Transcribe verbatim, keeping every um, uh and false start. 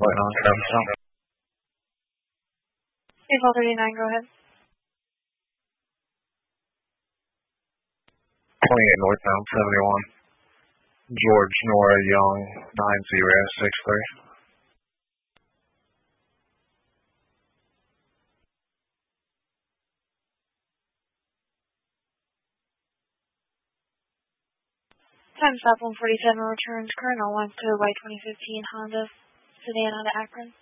waiting on Travis Young. April thirty-nine, go ahead. twenty-eight northbound seventy-one. George Nora Young, nine zero six three. Time stop one forty-seven returns current on one to Y twenty fifteen Honda sedan out of Akron.